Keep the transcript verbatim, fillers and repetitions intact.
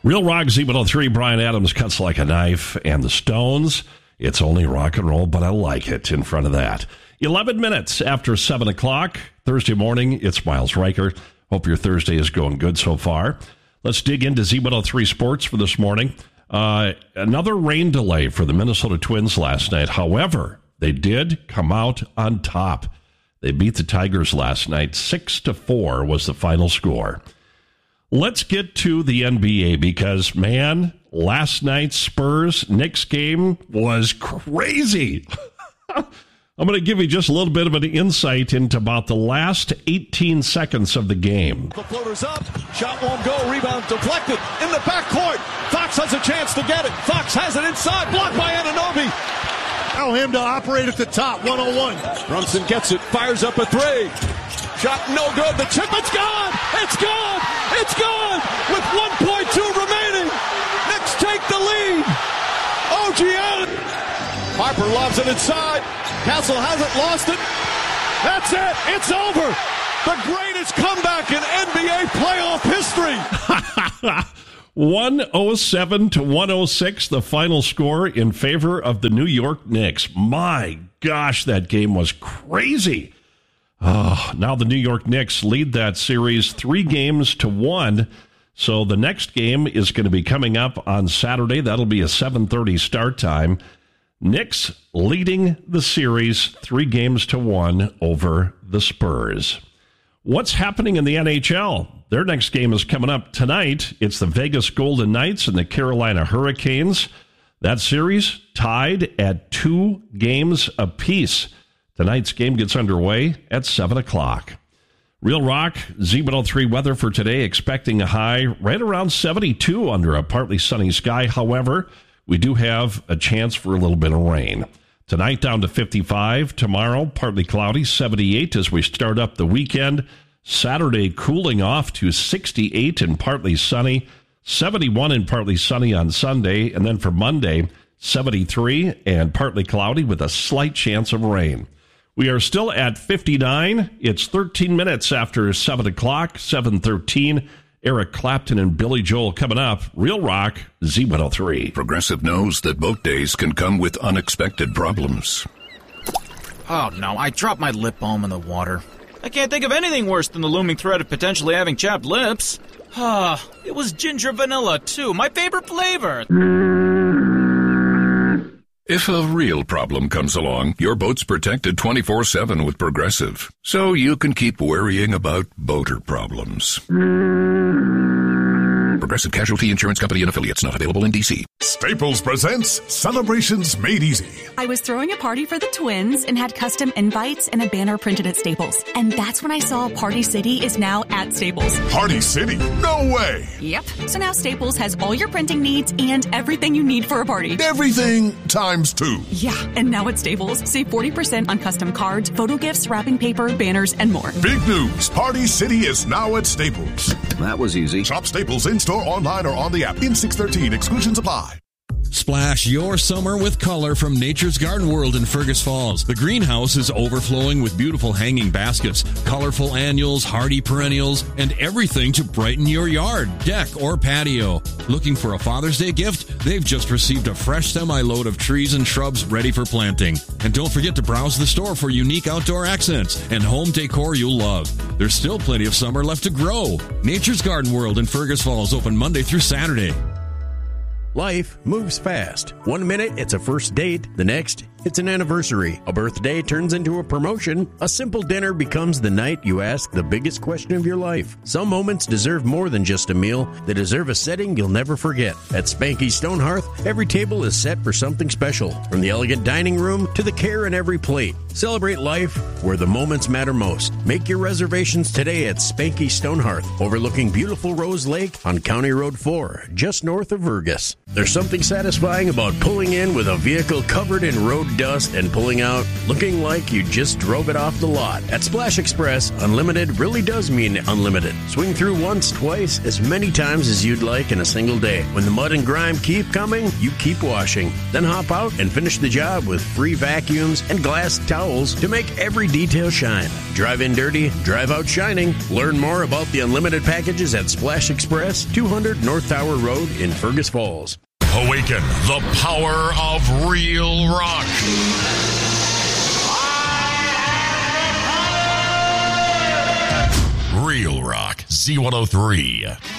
Real Rock Z one oh three, Bryan Adams cuts like a knife, and the Stones, it's only rock and roll, but I like it in front of that. eleven minutes after seven o'clock, Thursday morning, it's Miles Riker. Hope your Thursday is going good so far. Let's dig into Z one oh three Sports for this morning. Uh, another rain delay for the Minnesota Twins last night. However, they did come out on top. They beat the Tigers last night. Six to four was the final score. Let's get to the N B A because, man, last night's Spurs-Knicks game was crazy. I'm going to give you just a little bit of an insight into about the last eighteen seconds of the game. The floater's up. Shot won't go. Rebound deflected. In the backcourt. Fox has a chance to get it. Fox has it inside. Blocked by Anunoby. Allow him to operate at the top. one oh one. Brunson gets it. Fires up a three. Shot no good. The chip, it's gone. It's gone. It's gone. With one point two remaining. Knicks take the lead. O G L. Harper lobs it inside. Castle hasn't lost it. That's it. It's over. The greatest comeback in N B A playoff history. one oh seven to one oh six, the final score in favor of the New York Knicks. My gosh, that game was crazy. Oh, now the New York Knicks lead that series three games to one. So the next game is going to be coming up on Saturday. That'll be a seven thirty start time. Knicks leading the series three games to one over the Spurs. What's happening in the N H L? Their next game is coming up tonight. It's the Vegas Golden Knights and the Carolina Hurricanes. That series tied at two games apiece. Tonight's game gets underway at seven o'clock. Real Rock, Z one oh three weather for today, expecting a high right around seventy-two under a partly sunny sky. However, we do have a chance for a little bit of rain. Tonight down to fifty-five. Tomorrow, partly cloudy, seventy-eight as we start up the weekend. Saturday cooling off to sixty-eight and partly sunny. seventy-one and partly sunny on Sunday. And then for Monday, seventy-three and partly cloudy with a slight chance of rain. We are still at fifty-nine. It's thirteen minutes after seven o'clock, seven thirteen. Eric Clapton and Billy Joel coming up. Real Rock, Z one oh three. Progressive knows that boat days can come with unexpected problems. Oh, no, I dropped my lip balm in the water. I can't think of anything worse than the looming threat of potentially having chapped lips. Ah, it was ginger vanilla, too. My favorite flavor. If a real problem comes along, your boat's protected twenty-four seven with Progressive, so you can keep worrying about boater problems. Progressive Casualty Insurance Company and Affiliates, not available in D C. Staples presents Celebrations Made Easy. I was throwing a party for the twins and had custom invites and a banner printed at Staples. And that's when I saw Party City is now at Staples. Party City? No way! Yep. So now Staples has all your printing needs and everything you need for a party. Everything times two. Yeah, and now at Staples, save forty percent on custom cards, photo gifts, wrapping paper, banners, and more. Big news! Party City is now at Staples. That was easy. Shop Staples in-store, online, or on the app. In six thirteen, exclusions apply. Splash your summer with color from Nature's Garden World in Fergus Falls. The greenhouse is overflowing with beautiful hanging baskets, colorful annuals, hardy perennials, and everything to brighten your yard, deck, or patio. Looking for a Father's Day gift? They've just received a fresh semi-load of trees and shrubs ready for planting. And don't forget to browse the store for unique outdoor accents and home decor you'll love. There's still plenty of summer left to grow. Nature's Garden World in Fergus Falls, open Monday through Saturday. Life moves fast. One minute, it's a first date. The next, it's an anniversary. A birthday turns into a promotion. A simple dinner becomes the night you ask the biggest question of your life. Some moments deserve more than just a meal. They deserve a setting you'll never forget. At Spanky Stone Hearth, every table is set for something special. From the elegant dining room to the care in every plate. Celebrate life where the moments matter most. Make your reservations today at Spanky Stone Hearth, overlooking beautiful Rose Lake on County Road four, just north of Fergus. There's something satisfying about pulling in with a vehicle covered in road remove dust, and pulling out looking like you just drove it off the lot. At Splash Express, unlimited really does mean unlimited. Swing through once, twice, as many times as you'd like in a single day. When the mud and grime keep coming, you keep washing. Then hop out and finish the job with free vacuums and glass towels to make every detail shine. Drive in dirty, drive out shining. Learn more about the unlimited packages at Splash Express, two hundred North Tower Road in Fergus Falls. Awaken the power of real rock. Real Rock Z one oh three.